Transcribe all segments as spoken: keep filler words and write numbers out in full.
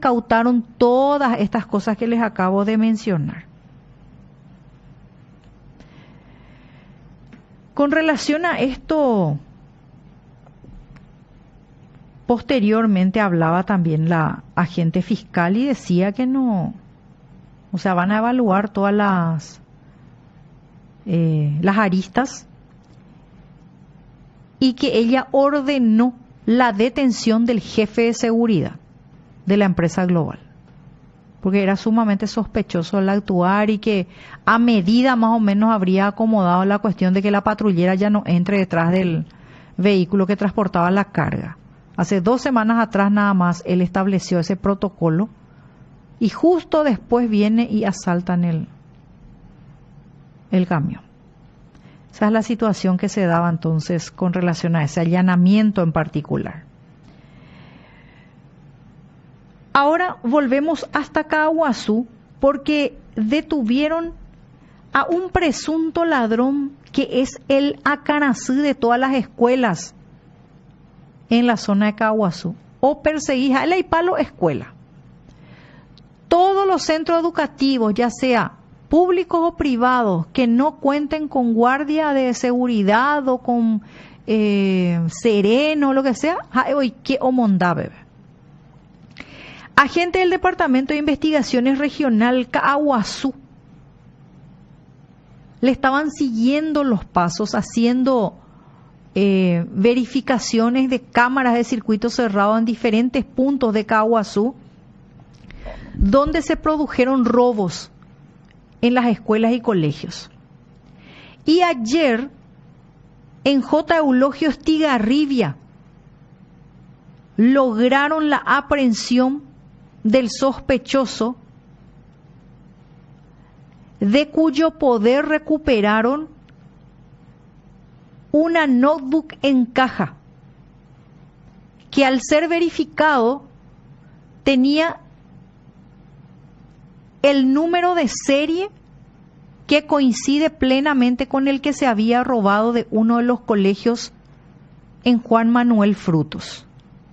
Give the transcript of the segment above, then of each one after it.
incautaron todas estas cosas que les acabo de mencionar. Con relación a esto, posteriormente hablaba también la agente fiscal y decía que no, o sea, van a evaluar todas las, eh, las aristas y que ella ordenó la detención del jefe de seguridad de la empresa global, porque era sumamente sospechoso el actuar y que a medida más o menos habría acomodado la cuestión de que la patrullera ya no entre detrás del vehículo que transportaba la carga. Hace dos semanas atrás nada más él estableció ese protocolo y justo después viene y asaltan el, el camión. Esa es la situación que se daba entonces con relación a ese allanamiento en particular. Ahora volvemos hasta Caaguazú porque detuvieron a un presunto ladrón que es el acanazú de todas las escuelas en la zona de Caaguazú. O perseguís a ley palo escuela. Todos los centros educativos, ya sea públicos o privados, que no cuenten con guardia de seguridad o con eh, sereno o lo que sea, hoy que omondá, bebé. Agentes del Departamento de Investigaciones Regional Caaguazú le estaban siguiendo los pasos, haciendo eh, verificaciones de cámaras de circuito cerrado en diferentes puntos de Caaguazú, donde se produjeron robos en las escuelas y colegios. Y ayer, en J. Eulogio Estigarribia, lograron la aprehensión del sospechoso, de cuyo poder recuperaron una notebook en caja, que al ser verificado tenía el número de serie que coincide plenamente con el que se había robado de uno de los colegios en Juan Manuel Frutos.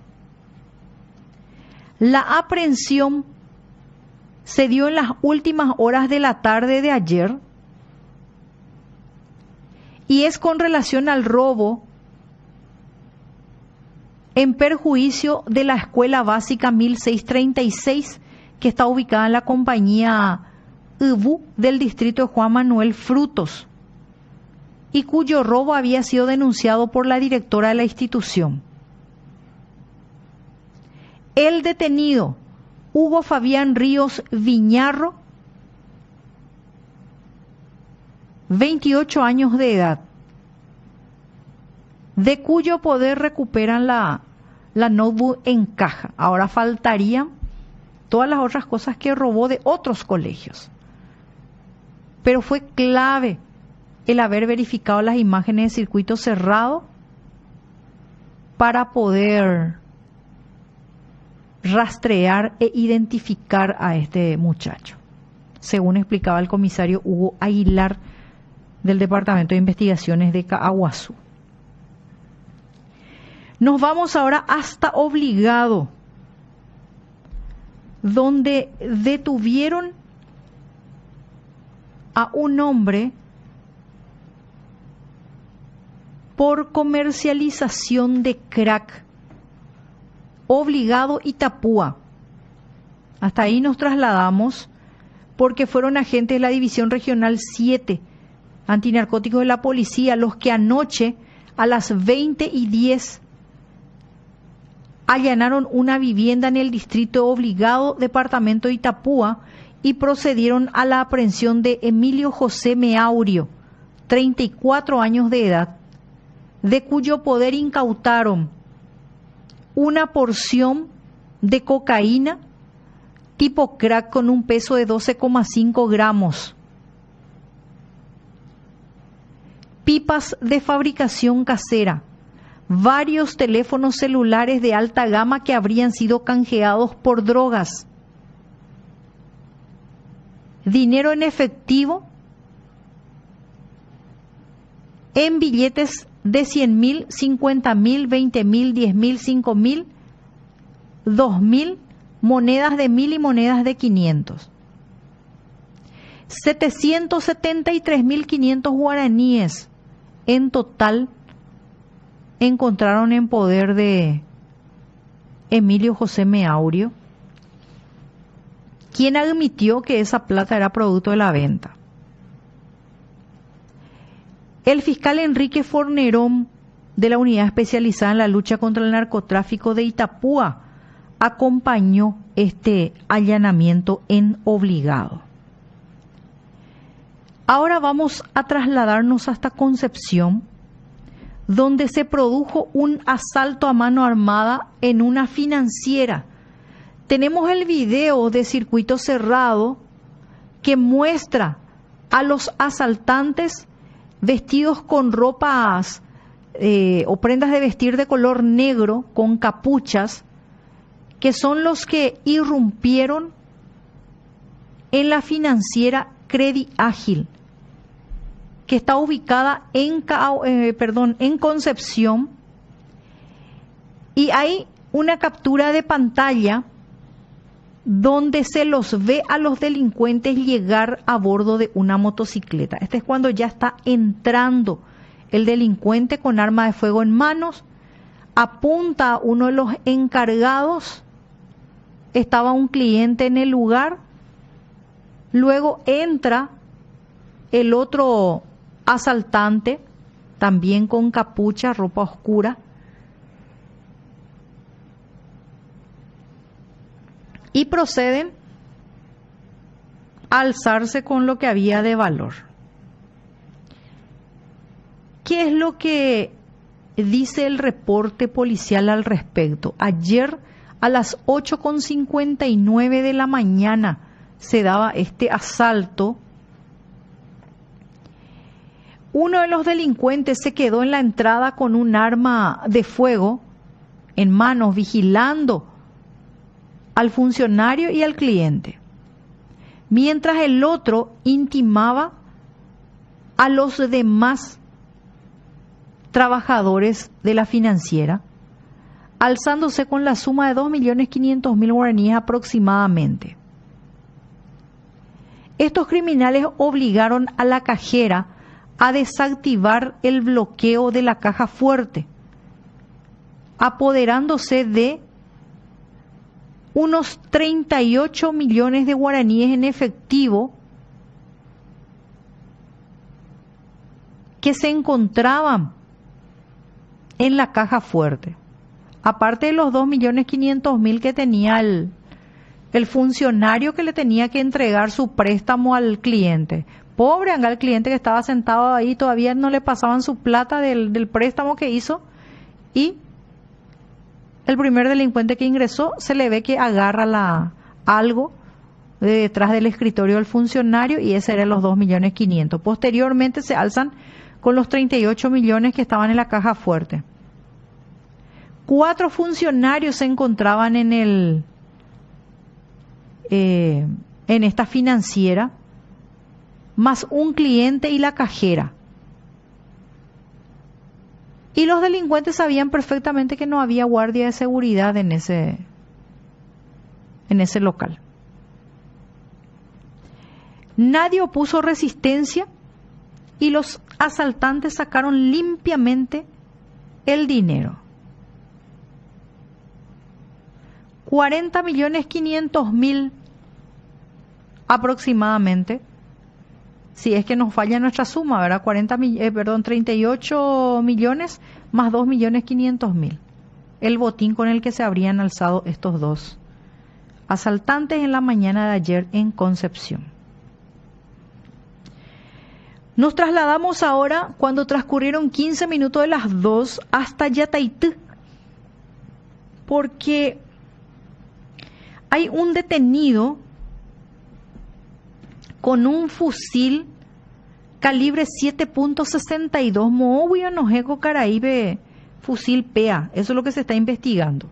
La aprehensión se dio en las últimas horas de la tarde de ayer y es con relación al robo en perjuicio de la Escuela Básica mil seiscientos treinta y seis, que está ubicada en la compañía I B U del distrito de Juan Manuel Frutos, y cuyo robo había sido denunciado por la directora de la institución. El detenido, Hugo Fabián Ríos Viñarro, veintiocho años de edad, de cuyo poder recuperan la, la notebook en caja. Ahora faltarían todas las otras cosas que robó de otros colegios. Pero fue clave el haber verificado las imágenes de circuito cerrado para poder rastrear e identificar a este muchacho, según explicaba el comisario Hugo Aguilar del Departamento de Investigaciones de Caaguazú. Nos vamos ahora hasta Obligado, donde detuvieron a un hombre por comercialización de crack. Obligado Itapúa. Hasta ahí nos trasladamos porque fueron agentes de la División Regional siete Antinarcóticos de la Policía los que anoche a las veinte y diez allanaron una vivienda en el distrito Obligado, departamento de Itapúa, y procedieron a la aprehensión de Emilio José Meaurio, treinta y cuatro años de edad, de cuyo poder incautaron una porción de cocaína tipo crack con un peso de doce coma cinco gramos, pipas de fabricación casera, varios teléfonos celulares de alta gama que habrían sido canjeados por drogas, dinero en efectivo, en billetes de cien mil, cincuenta mil, veinte mil, diez mil, cinco mil, dos mil, monedas de mil y monedas de quinientos. setecientos setenta y tres mil quinientos guaraníes en total encontraron en poder de Emilio José Meaurio, quien admitió que esa plata era producto de la venta. El fiscal Enrique Fornerón, de la Unidad Especializada en la Lucha contra el Narcotráfico de Itapúa, acompañó este allanamiento en Obligado. Ahora vamos a trasladarnos hasta Concepción, donde se produjo un asalto a mano armada en una financiera. Tenemos el video de circuito cerrado que muestra a los asaltantes vestidos con ropas eh, o prendas de vestir de color negro con capuchas, que son los que irrumpieron en la financiera Credit Ágil, que está ubicada en, eh, perdón, en Concepción, y hay una captura de pantalla donde se los ve a los delincuentes llegar a bordo de una motocicleta. Este es cuando ya está entrando el delincuente con arma de fuego en manos, apunta a uno de los encargados, estaba un cliente en el lugar, luego entra el otro asaltante, también con capucha, ropa oscura, y proceden a alzarse con lo que había de valor. ¿Qué es lo que dice el reporte policial al respecto? Ayer a las ocho con cincuenta y nueve de la mañana se daba este asalto. Uno de los delincuentes se quedó en la entrada con un arma de fuego en manos, vigilando al funcionario y al cliente, mientras el otro intimaba a los demás trabajadores de la financiera, alzándose con la suma de dos millones quinientos mil guaraníes aproximadamente. Estos criminales obligaron a la cajera a desactivar el bloqueo de la caja fuerte, apoderándose de unos treinta y ocho millones de guaraníes en efectivo que se encontraban en la caja fuerte, aparte de los dos millones quinientos mil que tenía el, el funcionario que le tenía que entregar su préstamo al cliente. Pobre anga el cliente que estaba sentado ahí, todavía no le pasaban su plata del, del préstamo que hizo, y el primer delincuente que ingresó se le ve que agarra la, algo de detrás del escritorio del funcionario, y ese eran los dos millones quinientos. Posteriormente se alzan con los treinta y ocho millones que estaban en la caja fuerte. Cuatro funcionarios se encontraban en el eh, en esta financiera, más un cliente y la cajera. Y los delincuentes sabían perfectamente que no había guardia de seguridad en ese, en ese local. Nadie opuso resistencia y los asaltantes sacaron limpiamente el dinero. cuarenta millones quinientos mil aproximadamente, si es que nos falla nuestra suma, ¿verdad? cuarenta, eh, perdón, treinta y ocho millones más dos millones quinientos mil. El botín con el que se habrían alzado estos dos asaltantes en la mañana de ayer en Concepción. Nos trasladamos ahora, cuando transcurrieron quince minutos de las dos, hasta Yataití, porque hay un detenido con un fusil calibre siete punto sesenta y dos, Moobio Nojeco Caraíbe, fusil P A. Eso es lo que se está investigando.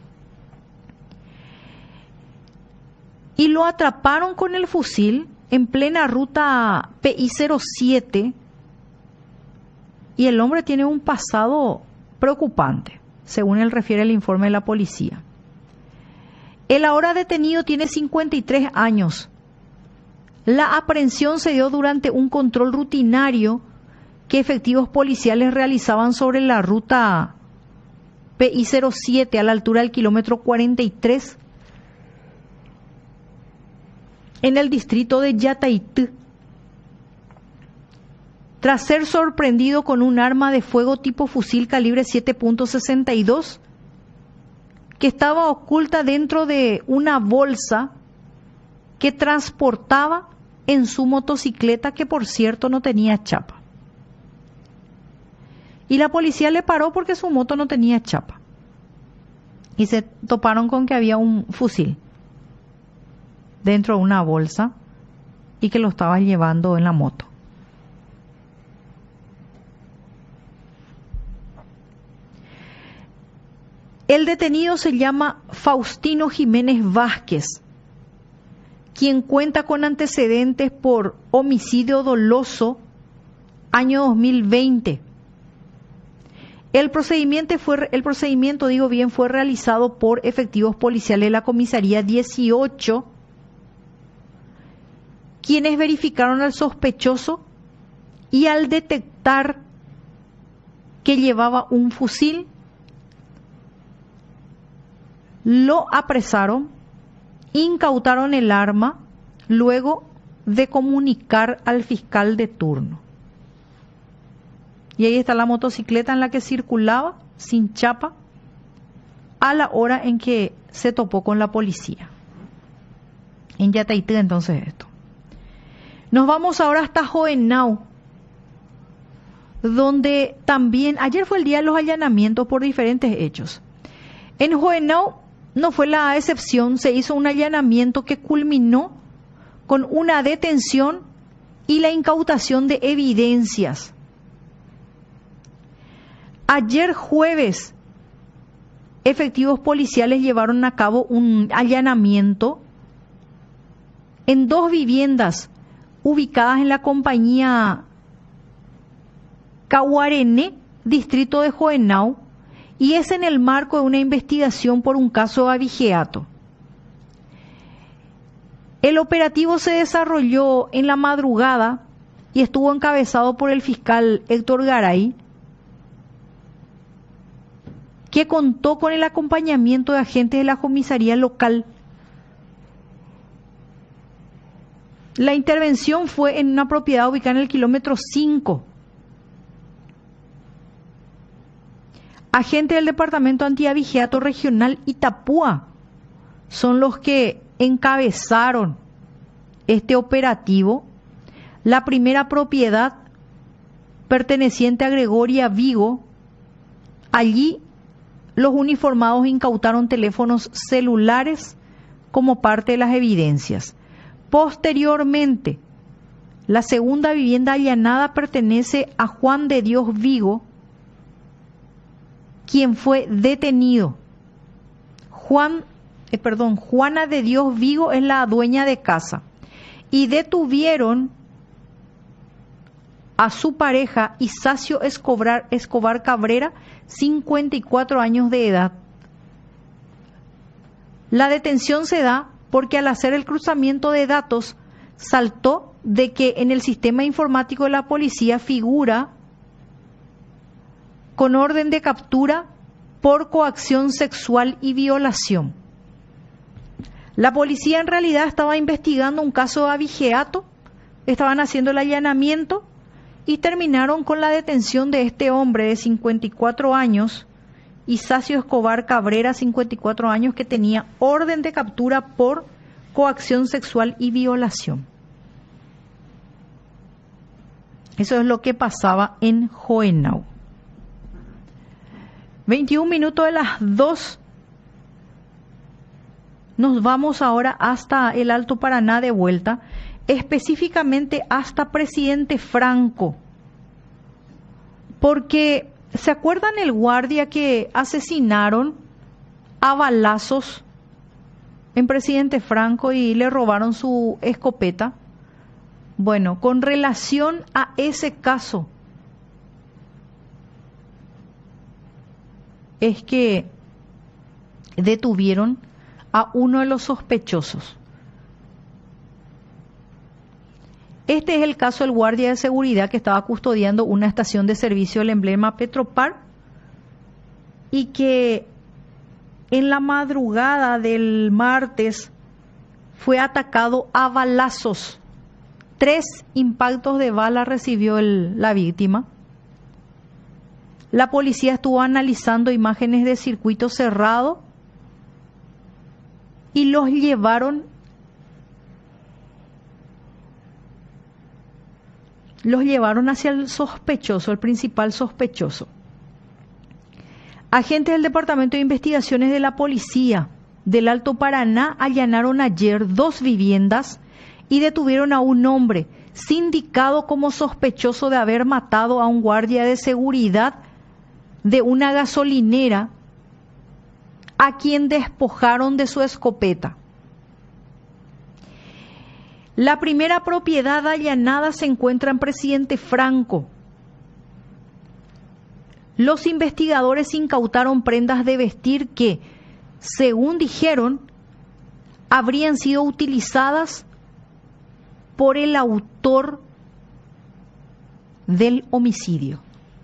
Y lo atraparon con el fusil en plena ruta P I cero siete, y el hombre tiene un pasado preocupante, según él refiere el informe de la policía. El ahora detenido tiene cincuenta y tres años. La aprehensión se dio durante un control rutinario que efectivos policiales realizaban sobre la ruta P I cero siete a la altura del kilómetro cuarenta y tres en el distrito de Yataití. Tras ser sorprendido con un arma de fuego tipo fusil calibre siete punto sesenta y dos que estaba oculta dentro de una bolsa que transportaba en su motocicleta, que por cierto no tenía chapa. Y la policía le paró porque su moto no tenía chapa. Y se toparon con que había un fusil dentro de una bolsa y que lo estaba llevando en la moto. El detenido se llama Faustino Jiménez Vázquez, quien cuenta con antecedentes por homicidio doloso año dos mil veinte. El procedimiento fue, el procedimiento, digo bien, fue realizado por efectivos policiales de la comisaría dieciocho, quienes verificaron al sospechoso y al detectar que llevaba un fusil, lo apresaron, incautaron el arma, luego de comunicar al fiscal de turno. Y ahí está la motocicleta en la que circulaba, sin chapa, a la hora en que se topó con la policía. En Yataití, entonces, esto. Nos vamos ahora hasta Joenau, donde también, ayer fue el día de los allanamientos por diferentes hechos. En Joenau no fue la excepción, se hizo un allanamiento que culminó con una detención y la incautación de evidencias. Ayer jueves, efectivos policiales llevaron a cabo un allanamiento en dos viviendas ubicadas en la compañía Cahuarené, distrito de Joenau, y es en el marco de una investigación por un caso de abigeato. El operativo se desarrolló en la madrugada y estuvo encabezado por el fiscal Héctor Garay, que contó con el acompañamiento de agentes de la comisaría local. La intervención fue en una propiedad ubicada en el kilómetro cinco. Agentes del Departamento Antiabigeato Regional Itapúa son los que encabezaron este operativo. La primera propiedad, perteneciente a Gregoria Vigo, allí los uniformados incautaron teléfonos celulares como parte de las evidencias. Posteriormente, la segunda vivienda allanada pertenece a Juan de Dios Vigo, quien fue detenido. Juan, eh, perdón, Juana de Dios Vigo es la dueña de casa. Y detuvieron a su pareja Isacio Escobar, Escobar Cabrera, cincuenta y cuatro años de edad. La detención se da porque al hacer el cruzamiento de datos saltó de que en el sistema informático de la policía figura con orden de captura por coacción sexual y violación. La policía en realidad estaba investigando un caso de abigeato, estaban haciendo el allanamiento y terminaron con la detención de este hombre de cincuenta y cuatro años, Isacio Escobar Cabrera, cincuenta y cuatro años, que tenía orden de captura por coacción sexual y violación. Eso es lo que pasaba en Joenau. veintiún minutos de las dos. Nos vamos ahora hasta el Alto Paraná de vuelta, específicamente hasta Presidente Franco. Porque, ¿se acuerdan el guardia que asesinaron a balazos en Presidente Franco y le robaron su escopeta? Bueno, con relación a ese caso, es que detuvieron a uno de los sospechosos. Este es el caso del guardia de seguridad que estaba custodiando una estación de servicio del emblema Petropar y que en la madrugada del martes fue atacado a balazos. Tres impactos de bala recibió el, la víctima. La policía estuvo analizando imágenes de circuito cerrado y los llevaron los llevaron hacia el sospechoso, el principal sospechoso. Agentes del Departamento de Investigaciones de la Policía del Alto Paraná allanaron ayer dos viviendas y detuvieron a un hombre sindicado como sospechoso de haber matado a un guardia de seguridad de una gasolinera a quien despojaron de su escopeta. La primera propiedad allanada se encuentra en Presidente Franco. Los investigadores incautaron prendas de vestir que, según dijeron, habrían sido utilizadas por el autor del homicidio.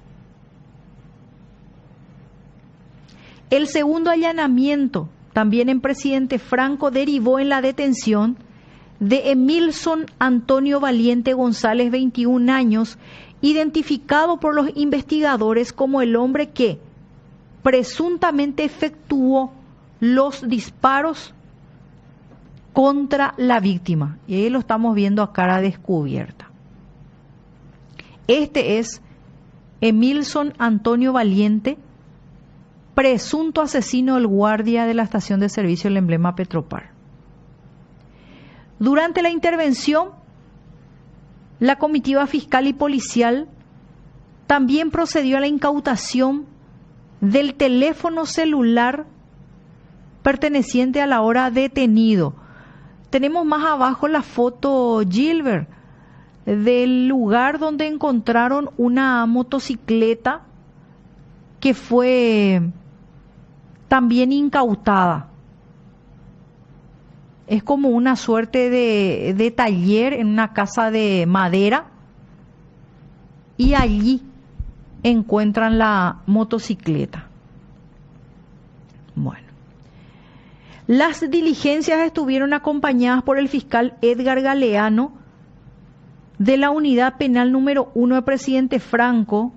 El segundo allanamiento, también en Presidente Franco, derivó en la detención de Emilson Antonio Valiente González, veintiún años, identificado por los investigadores como el hombre que presuntamente efectuó los disparos contra la víctima. Y ahí lo estamos viendo a cara descubierta. Este es Emilson Antonio Valiente, presunto asesino del guardia de la estación de servicio del emblema Petropar. Durante la intervención, la comitiva fiscal y policial también procedió a la incautación del teléfono celular perteneciente a la hora detenido. Tenemos más abajo la foto, Gilbert, del lugar donde encontraron una motocicleta que fue también incautada. Es como una suerte de, de taller en una casa de madera y allí encuentran la motocicleta. Bueno, las diligencias estuvieron acompañadas por el fiscal Edgar Galeano de la Unidad Penal número uno de Presidente Franco.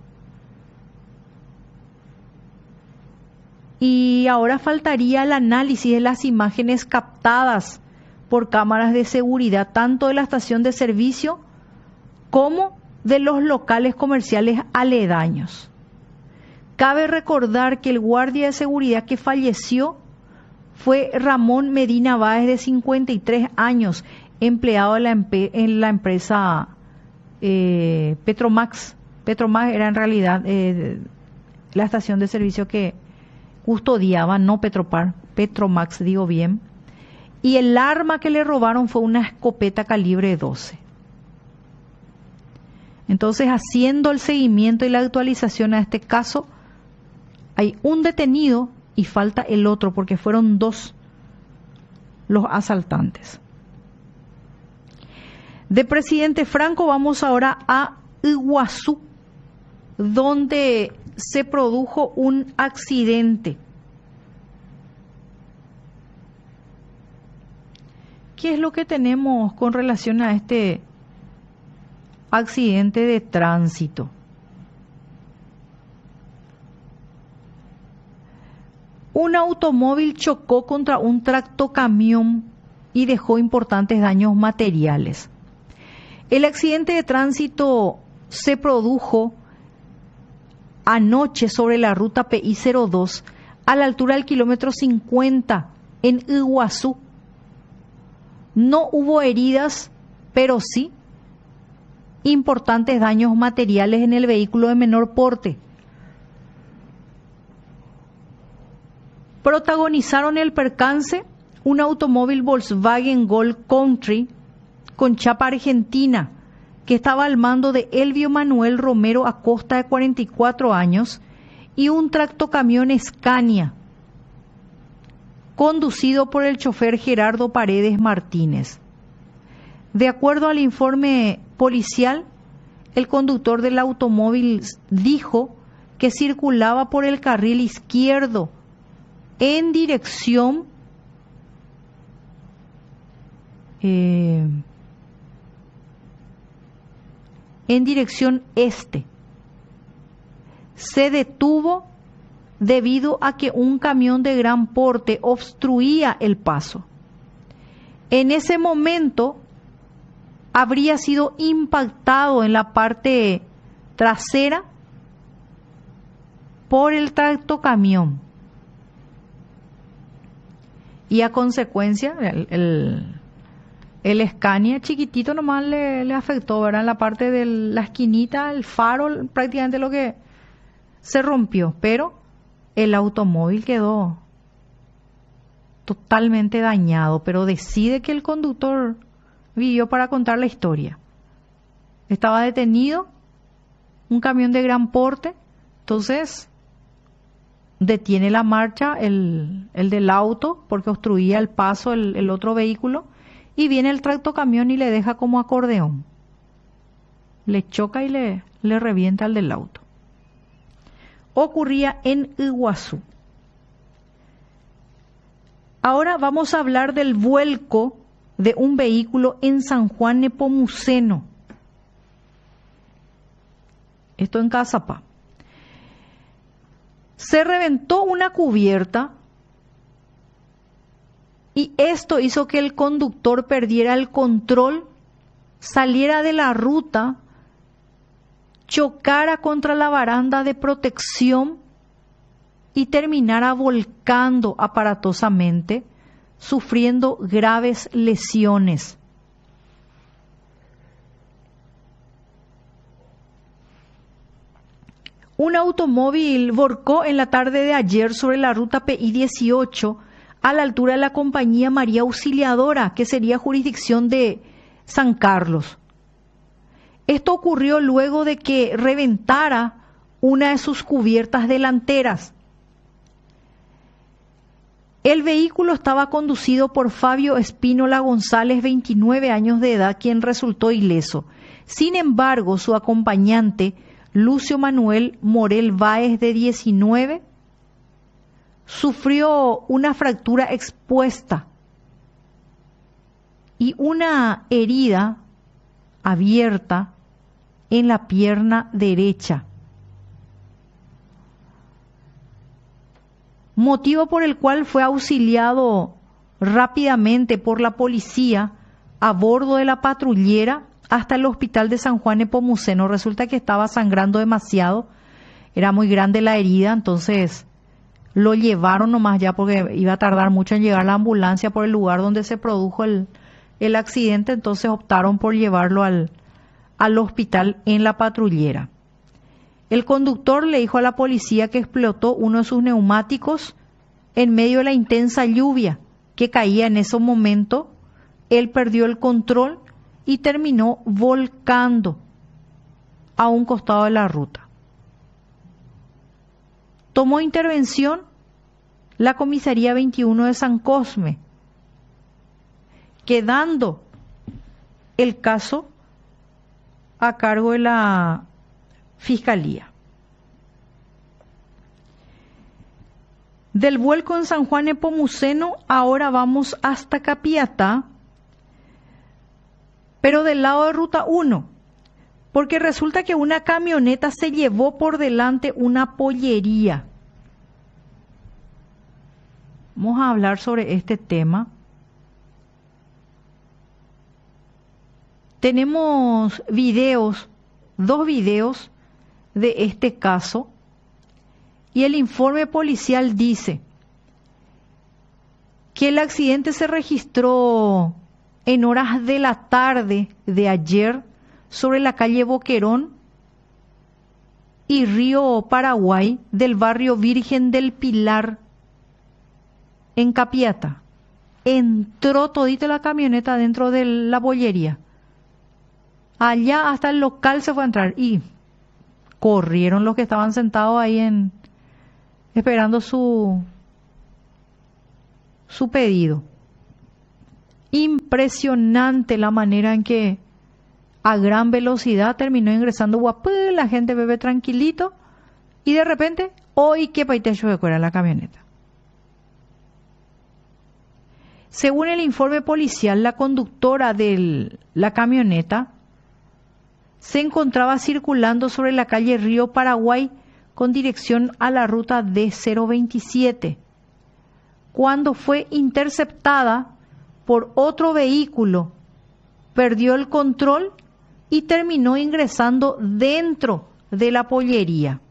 Y ahora faltaría el análisis de las imágenes captadas por cámaras de seguridad, tanto de la estación de servicio como de los locales comerciales aledaños. Cabe recordar que el guardia de seguridad que falleció fue Ramón Medina Báez, de cincuenta y tres años, empleado en la, empe- en la empresa eh, Petromax. Petromax era en realidad eh, la estación de servicio que custodiaba, no Petropar, Petromax, digo bien, y el arma que le robaron fue una escopeta calibre doce. Entonces, haciendo el seguimiento y la actualización a este caso, hay un detenido y falta el otro, porque fueron dos los asaltantes. De Presidente Franco vamos ahora a Iguazú, donde se produjo un accidente. ¿Qué es lo que tenemos con relación a este accidente de tránsito? Un automóvil chocó contra un tractocamión y dejó importantes daños materiales. El accidente de tránsito se produjo anoche sobre la ruta P I cero dos a la altura del kilómetro cincuenta en Iguazú. No hubo heridas, pero sí importantes daños materiales en el vehículo de menor porte. Protagonizaron el percance un automóvil Volkswagen Golf Country con chapa argentina que estaba al mando de Elvio Manuel Romero Acosta, de cuarenta y cuatro años, y un tractocamión Scania conducido por el chofer Gerardo Paredes Martínez. De acuerdo al informe policial, el conductor del automóvil dijo que circulaba por el carril izquierdo en dirección eh, en dirección este. Se detuvo debido a que un camión de gran porte obstruía el paso. En ese momento habría sido impactado en la parte trasera por el tractocamión y a consecuencia el, el, el Scania chiquitito nomás le, le afectó, ¿verdad? En la parte de la esquinita, el faro prácticamente lo que se rompió, pero el automóvil quedó totalmente dañado, pero decide que el conductor vivió para contar la historia. Estaba detenido, un camión de gran porte, entonces detiene la marcha el, el del auto porque obstruía el paso el, el otro vehículo y viene el tractocamión y le deja como acordeón. Le choca y le, le revienta al del auto. Ocurría en Iguazú. Ahora vamos a hablar del vuelco de un vehículo en San Juan Nepomuceno. Esto en Cazapá. Se reventó una cubierta y esto hizo que el conductor perdiera el control, saliera de la ruta, chocara contra la baranda de protección y terminara volcando aparatosamente, sufriendo graves lesiones. Un automóvil volcó en la tarde de ayer sobre la ruta P I dieciocho a la altura de la compañía María Auxiliadora, que sería jurisdicción de San Carlos. Esto ocurrió luego de que reventara una de sus cubiertas delanteras. El vehículo estaba conducido por Fabio Espínola González, veintinueve años de edad, quien resultó ileso. Sin embargo, su acompañante, Lucio Manuel Morel Báez, de diecinueve, sufrió una fractura expuesta y una herida abierta en la pierna derecha, motivo por el cual fue auxiliado rápidamente por la policía a bordo de la patrullera hasta el hospital de San Juan Nepomuceno. Resulta que estaba sangrando demasiado, era muy grande la herida, entonces lo llevaron nomás ya porque iba a tardar mucho en llegar la ambulancia por el lugar donde se produjo el, el accidente, entonces optaron por llevarlo al, al hospital en la patrullera. El conductor le dijo a la policía que explotó uno de sus neumáticos en medio de la intensa lluvia que caía en ese momento. Él perdió el control y terminó volcando a un costado de la ruta. Tomó intervención la comisaría veintiuno de San Cosme, quedando el caso a cargo de la Fiscalía. Del vuelco en San Juan Nepomuceno, ahora vamos hasta Capiatá, pero del lado de Ruta uno, porque resulta que una camioneta se llevó por delante una pollería. Vamos a hablar sobre este tema. Tenemos videos, dos videos de este caso, y el informe policial dice que el accidente se registró en horas de la tarde de ayer sobre la calle Boquerón y Río Paraguay del barrio Virgen del Pilar en Capiatá. Entró todita la camioneta dentro de la bollería. Allá hasta el local se fue a entrar y corrieron los que estaban sentados ahí en esperando su su pedido. Impresionante la manera en que a gran velocidad terminó ingresando guapú, la gente bebe tranquilito y de repente, hoy qué paitecho de fuera la camioneta. Según el informe policial, la conductora de la camioneta se encontraba circulando sobre la calle Río Paraguay con dirección a la ruta D cero veintisiete, cuando fue interceptada por otro vehículo, perdió el control y terminó ingresando dentro de la pollería.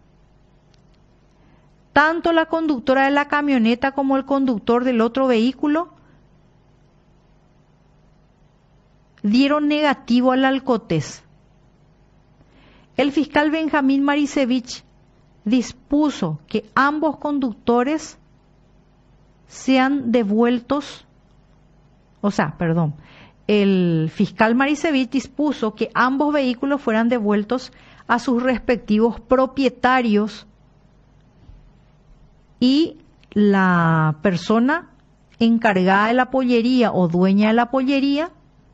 Tanto la conductora de la camioneta como el conductor del otro vehículo dieron negativo al alcotés. El fiscal Benjamín Marisevich dispuso que ambos conductores sean devueltos, o sea, perdón, el fiscal Marisevich dispuso que ambos vehículos fueran devueltos a sus respectivos propietarios y la persona encargada de la pollería o dueña de la pollería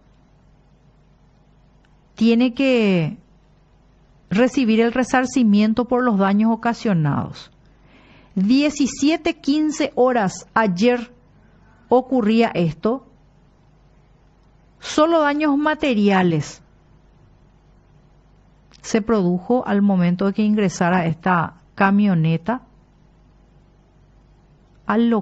tiene que recibir el resarcimiento por los daños ocasionados. diecisiete quince horas ayer ocurría esto. Solo daños materiales se produjo al momento de que ingresara esta camioneta al local.